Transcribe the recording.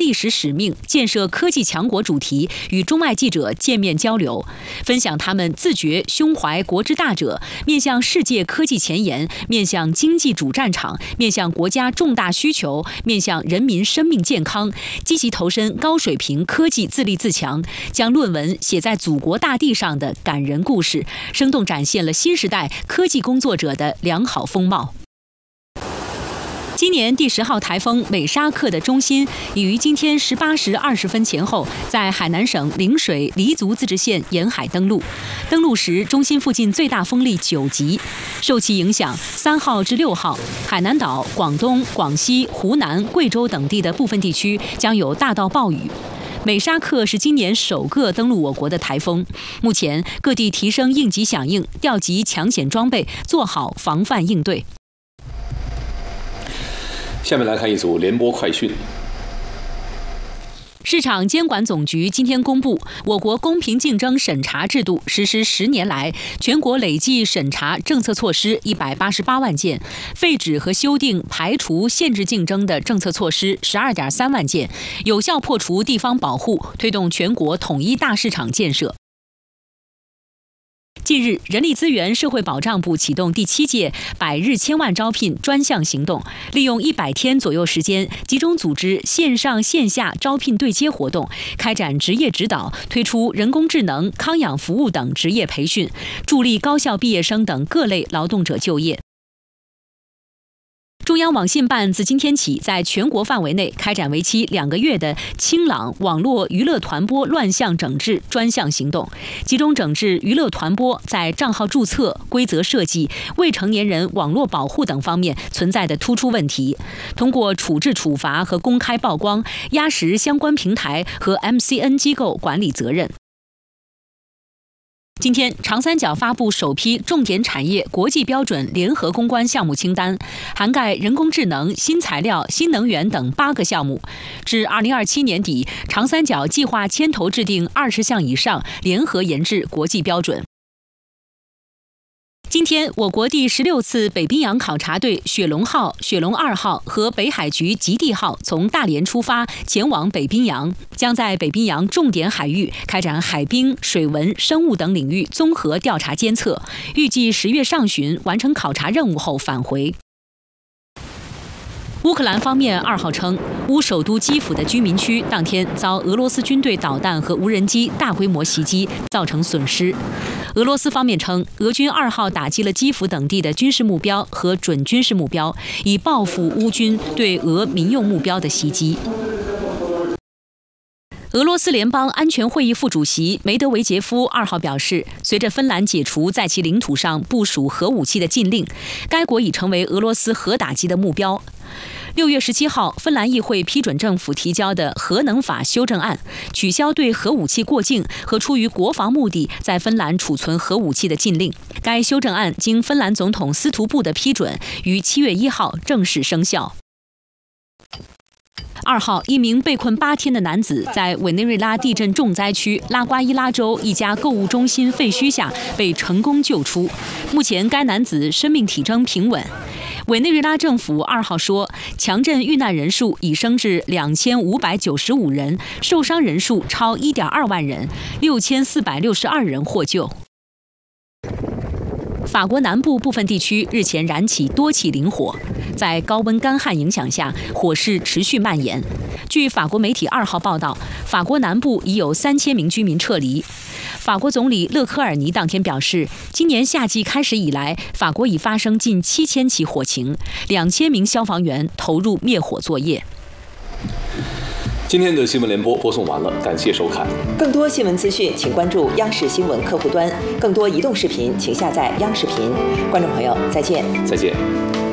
历史使命、建设科技强国主题与中外记者见面交流，分享他们自觉胸怀国之大者，面向世界科技前沿，面向经济主战场，面向国家重大需求，面向人民生命健康，积极投身高水平科技自立自强，将论文写在祖国大地上的感人故事，生动展现了新时代科技工作者的良好风貌。今年第10号台风美沙克的中心已于今天18时20分前后，在海南省陵水黎族自治县沿海登陆。登陆时，中心附近最大风力9级。受其影响，3号至6号，海南岛、广东、广西、湖南、贵州等地的部分地区将有大到暴雨。美沙克是今年首个登陆我国的台风，目前各地提升应急响应，调集抢险装备，做好防范应对。 下面来看一组联播快讯。 市场监管总局今天公布，我国公平竞争审查制度实施10年来，全国累计审查政策措施188万件，废止和修订、排除限制竞争的政策措施12.3万件，有效破除地方保护，推动全国统一大市场建设。近日，人力资源社会保障部启动第7届百日千万招聘专项行动，利用100天左右时间，集中组织线上线下招聘对接活动，开展职业指导，推出人工智能、康养服务等职业培训，助力高校毕业生等各类劳动者就业。中央网信办自今天起，在全国范围内开展为期2个月的清朗网络娱乐传播乱象整治专项行动，集中整治娱乐传播在账号注册、规则设计、未成年人网络保护等方面存在的突出问题，通过处置处罚和公开曝光，压实相关平台和 MCN 机构管理责任。今天，长三角发布首批重点产业国际标准联合攻关项目清单，涵盖人工智能、新材料、新能源等8个项目。至2027年底，长三角计划牵头制定20项以上联合研制国际标准。今天，我国第16次北冰洋考察队雪龙号、雪龙2号和北海局极地号从大连出发，前往北冰洋，将在北冰洋重点海域开展海冰、水文、生物等领域综合调查监测，预计10月上旬完成考察任务后返回。乌克兰方面2号称，乌首都基辅的居民区当天遭俄罗斯军队导弹和无人机大规模袭击，造成损失。俄罗斯方面称，俄军2号打击了基辅等地的军事目标和准军事目标，以报复乌军对俄民用目标的袭击。俄罗斯联邦安全会议副主席梅德韦杰夫2号表示，随着芬兰解除在其领土上部署核武器的禁令，该国已成为俄罗斯核打击的目标。6月17号，芬兰议会批准政府提交的核能法修正案，取消对核武器过境和出于国防目的在芬兰储存核武器的禁令。该修正案经芬兰总统斯图布的批准，于7月1号正式生效。2号，一名被困8天的男子在委内瑞拉地震重灾区拉瓜伊拉州一家购物中心废墟下被成功救出，目前该男子生命体征平稳。委内瑞拉政府2号说，强震遇难人数已升至2595人，受伤人数超1.2万人，6462人获救。法国南部部分地区日前燃起多起林火，在高温干旱影响下，火势持续蔓延。据法国媒体2号报道，法国南部已有3000名居民撤离。法国总理勒科尔尼当天表示，今年夏季开始以来，法国已发生近7000起火情，2000名消防员投入灭火作业。 今天的新闻联播播送完了，感谢收看。 更多新闻资讯，请关注央视新闻客户端；更多移动视频，请下载央视频。观众朋友，再见。 再见。